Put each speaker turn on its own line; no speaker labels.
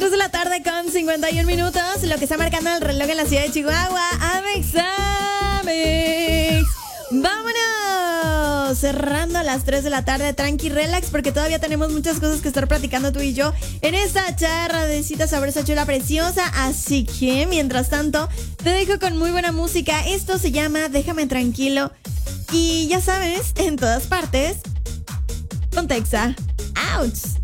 3 de la tarde con 51 minutos, lo que está marcando el reloj en la ciudad de Chihuahua. Amex. ¡Vámonos! Cerrando a las 3 de la tarde, tranqui, relax, porque todavía tenemos muchas cosas que estar platicando tú y yo en esta charradecita sabrosa, chula, preciosa. Así que, mientras tanto, te dejo con muy buena música. Esto se llama Déjame Tranquilo. Y ya sabes, en todas partes, con Texa. ¡Ouch!